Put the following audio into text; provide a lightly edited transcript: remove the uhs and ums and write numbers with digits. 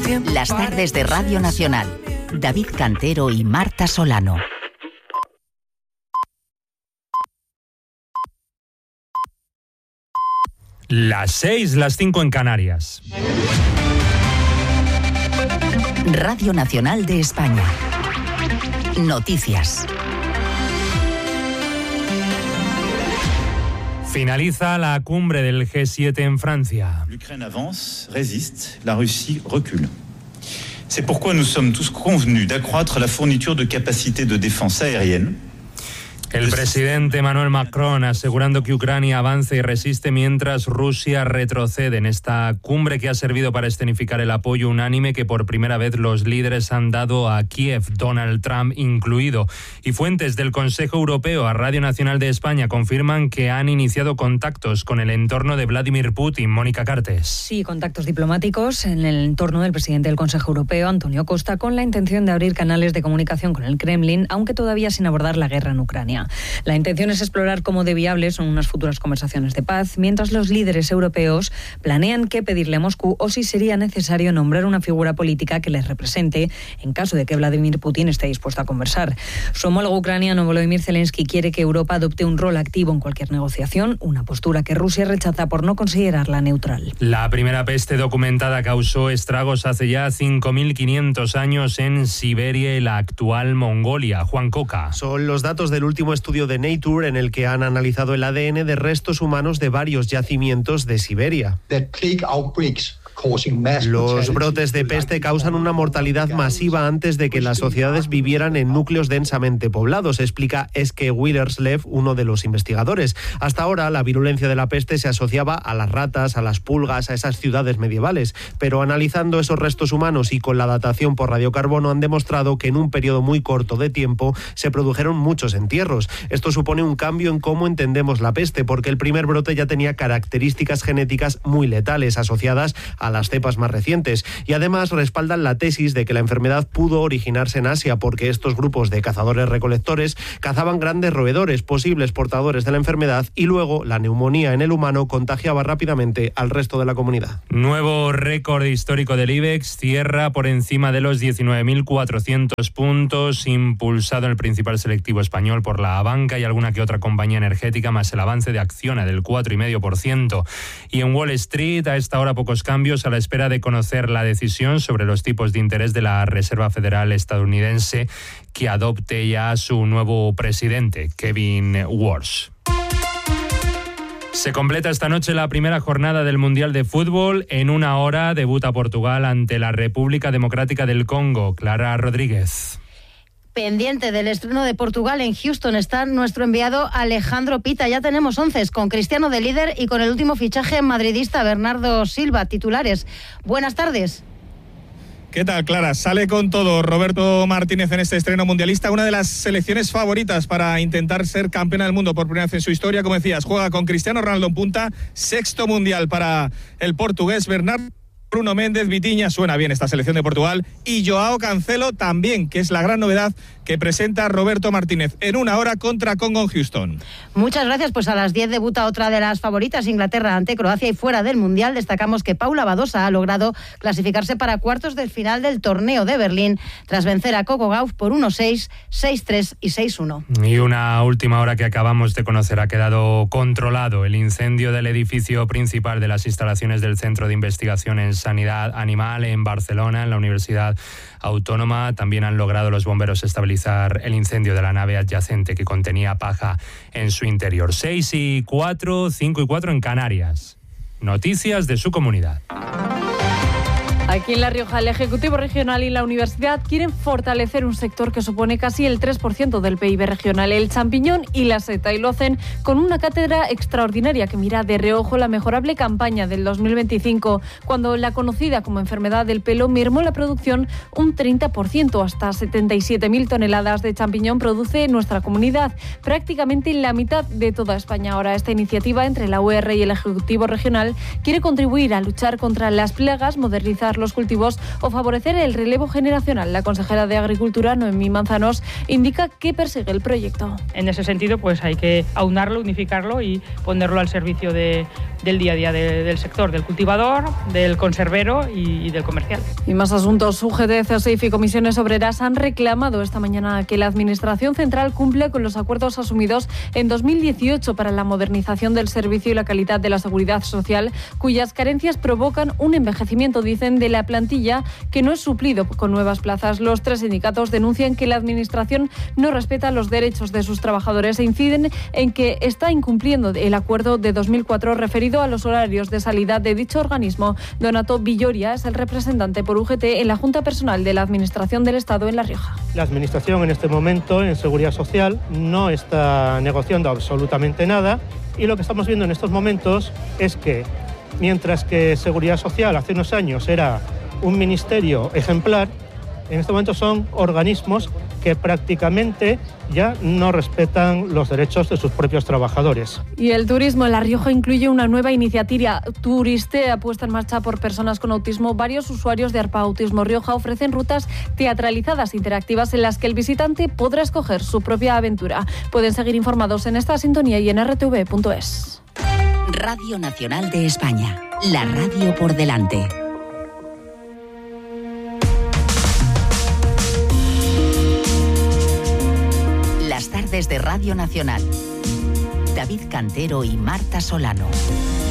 Las tardes de Radio Nacional. David Cantero y Marta Solano. Las 6, las 5 en Canarias. Radio Nacional de España. Noticias. Finaliza la cumbre del G7 en Francia. L'Ukraine avance, résiste, la Russie recule. C'est pourquoi nous sommes tous convenus d'accroître la fourniture de capacités de défense aérienne. El presidente Emmanuel Macron asegurando que Ucrania avanza y resiste mientras Rusia retrocede en esta cumbre que ha servido para escenificar el apoyo unánime que por primera vez los líderes han dado a Kiev, Donald Trump incluido. Y fuentes del Consejo Europeo a Radio Nacional de España confirman que han iniciado contactos con el entorno de Vladimir Putin. Mónica Cartes. Sí, contactos diplomáticos en el entorno del presidente del Consejo Europeo, Antonio Costa, con la intención de abrir canales de comunicación con el Kremlin, aunque todavía sin abordar la guerra en Ucrania. La intención es explorar cómo de viables son unas futuras conversaciones de paz, mientras los líderes europeos planean qué pedirle a Moscú o si sería necesario nombrar una figura política que les represente en caso de que Vladimir Putin esté dispuesto a conversar. Su homólogo ucraniano Volodymyr Zelensky quiere que Europa adopte un rol activo en cualquier negociación, una postura que Rusia rechaza por no considerarla neutral. La primera peste documentada causó estragos hace ya 5.500 años en Siberia y la actual Mongolia. Juan Coca. Son los datos del último estudio de Nature en el que han analizado el ADN de restos humanos de varios yacimientos de Siberia. Los brotes de peste causan una mortalidad masiva antes de que las sociedades vivieran en núcleos densamente poblados, explica Eske Willerslev, uno de los investigadores. Hasta ahora, la virulencia de la peste se asociaba a las ratas, a las pulgas, a esas ciudades medievales, pero analizando esos restos humanos y con la datación por radiocarbono han demostrado que en un periodo muy corto de tiempo se produjeron muchos entierros. Esto supone un cambio en cómo entendemos la peste, porque el primer brote ya tenía características genéticas muy letales asociadas a las cepas más recientes y además respaldan la tesis de que la enfermedad pudo originarse en Asia porque estos grupos de cazadores-recolectores cazaban grandes roedores, posibles portadores de la enfermedad, y luego la neumonía en el humano contagiaba rápidamente al resto de la comunidad. Nuevo récord histórico del IBEX, cierra por encima de los 19.400 puntos, impulsado en el principal selectivo español por la banca y alguna que otra compañía energética, más el avance de Acciona del 4,5%. Y en Wall Street, a esta hora pocos cambios, a la espera de conocer la decisión sobre los tipos de interés de la Reserva Federal estadounidense, que adopte ya su nuevo presidente, Kevin Warsh. Se completa esta noche la primera jornada del Mundial de Fútbol. En una hora debuta Portugal ante la República Democrática del Congo. Clara Rodríguez. Pendiente del estreno de Portugal en Houston está nuestro enviado Alejandro Pita. Ya tenemos 11 con Cristiano de líder y con el último fichaje madridista Bernardo Silva, titulares. Buenas tardes. ¿Qué tal, Clara? Sale con todo Roberto Martínez en este estreno mundialista, una de las selecciones favoritas para intentar ser campeona del mundo por primera vez en su historia. Como decías, juega con Cristiano Ronaldo en punta, sexto mundial para el portugués Bernardo. Bruno Méndez, Vitinha, suena bien esta selección de Portugal, y Joao Cancelo también, que es la gran novedad que presenta Roberto Martínez en una hora contra Congo en Houston. Muchas gracias. Pues a las 10 debuta otra de las favoritas, Inglaterra ante Croacia, y fuera del Mundial destacamos que Paula Badosa ha logrado clasificarse para cuartos del final del torneo de Berlín tras vencer a Coco Gauff por 1-6, 6-3 y 6-1. Y una última hora que acabamos de conocer: ha quedado controlado el incendio del edificio principal de las instalaciones del Centro de Investigación en Sanidad Animal en Barcelona, en la Universidad Autónoma. También han logrado los bomberos estabilizar el incendio de la nave adyacente que contenía paja en su interior. 6:04, 5:04 en Canarias. Noticias de su comunidad. Aquí en La Rioja, el Ejecutivo Regional y la Universidad quieren fortalecer un sector que supone casi el 3% del PIB regional, el champiñón y la seta, y lo hacen con una cátedra extraordinaria que mira de reojo la mejorable campaña del 2025, cuando la conocida como enfermedad del pelo mermó la producción un 30%, hasta 77.000 toneladas de champiñón produce nuestra comunidad, prácticamente la mitad de toda España. Ahora, esta iniciativa entre la UR y el Ejecutivo Regional quiere contribuir a luchar contra las plagas, modernizar los cultivos o favorecer el relevo generacional. La consejera de Agricultura, Noemí Manzanos, indica que persigue el proyecto. En ese sentido, pues hay que aunarlo, unificarlo y ponerlo al servicio del día a día del sector, del cultivador, del conservero y del comercial. Y más asuntos. UGT, CESIF y comisiones obreras han reclamado esta mañana que la Administración Central cumpla con los acuerdos asumidos en 2018 para la modernización del servicio y la calidad de la seguridad social, cuyas carencias provocan un envejecimiento, dicen, de la plantilla que no es suplido con nuevas plazas. Los tres sindicatos denuncian que la Administración no respeta los derechos de sus trabajadores e inciden en que está incumpliendo el acuerdo de 2004 referido a los horarios de salida de dicho organismo. Donato Villoria es el representante por UGT en la Junta Personal de la Administración del Estado en La Rioja. La Administración en este momento en Seguridad Social no está negociando absolutamente nada y lo que estamos viendo en estos momentos es que mientras que Seguridad Social hace unos años era un ministerio ejemplar, en este momento son organismos que prácticamente ya no respetan los derechos de sus propios trabajadores. Y el turismo en La Rioja incluye una nueva iniciativa, Turistea, puesta en marcha por personas con autismo. Varios usuarios de ARPA Autismo Rioja ofrecen rutas teatralizadas interactivas en las que el visitante podrá escoger su propia aventura. Pueden seguir informados en esta sintonía y en rtv.es. Radio Nacional de España, la radio por delante. Las tardes de Radio Nacional. David Cantero y Marta Solano.